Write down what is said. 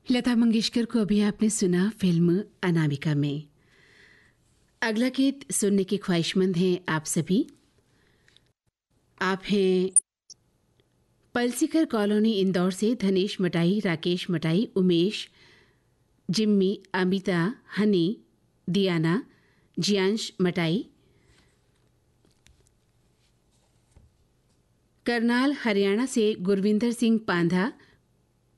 लता मंगेशकर को अभी आपने सुना फिल्म अनामिका में। अगला गीत सुनने की ख्वाहिशमंद हैं आप सभी। आप हैं पलसीकर कॉलोनी इंदौर से धनेश मटाई, राकेश मटाई, उमेश, जिम्मी, अमिता, हनी, दियाना, जियांश मटाई। करनाल हरियाणा से गुरविंदर सिंह पांधा,